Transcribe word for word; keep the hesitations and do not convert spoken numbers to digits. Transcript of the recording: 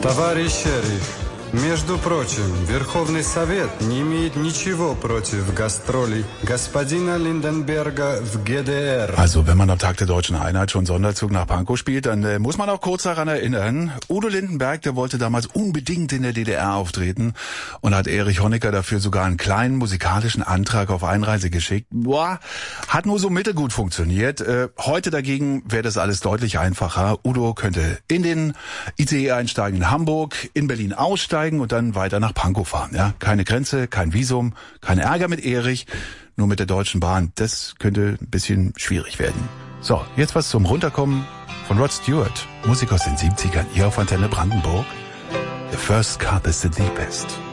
Товарищ шериф, между прочим, Верховный Совет не имеет ничего против гастролей господина Lindenberger в G D R. Also, wenn man am Tag der Deutschen Einheit schon Sonderzug nach Pankow spielt, dann äh, muss man auch kurz daran erinnern, Udo Lindenberg, der wollte damals unbedingt in der D D R auftreten und hat Erich Honecker dafür sogar einen kleinen musikalischen Antrag auf Einreise geschickt. Boah, hat nur so mittelgut funktioniert. Äh, heute dagegen wäre das alles deutlich einfacher. Udo könnte in den I C E einsteigen in Hamburg, in Berlin aussteigen und dann weiter nach Pankow fahren. Ja, keine Grenze, kein Visum, kein Ärger mit Erich, nur mit der Deutschen Bahn. Das könnte ein bisschen schwierig werden. So, jetzt was zum Runterkommen von Rod Stewart, Musik aus den siebzigern, hier auf Antenne Brandenburg. The first cup is the deepest.